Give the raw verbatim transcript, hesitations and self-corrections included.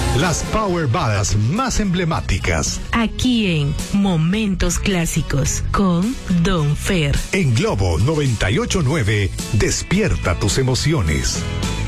Las power ballads más emblemáticas. Aquí en Momentos Clásicos con Don Fer. En Globo noventa y ocho punto nueve, despierta tus emociones.